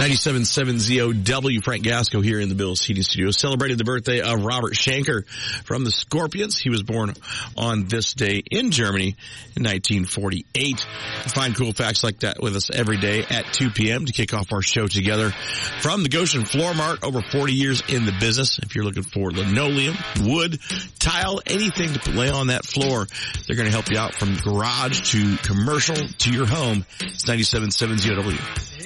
97.7 ZOW, Frank Gasco here in the Bills Heating Studio, celebrated the birthday of Robert Schenker from the Scorpions. He was born on this day in Germany in 1948. Find cool facts like that with us every day at 2 p.m. to kick off our show together. From the Goshen Floor Mart, over 40 years in the business. If you're looking for linoleum, wood, tile, anything to lay on that floor, they're going to help you out from garage to commercial to your home. It's 97.7 ZOW.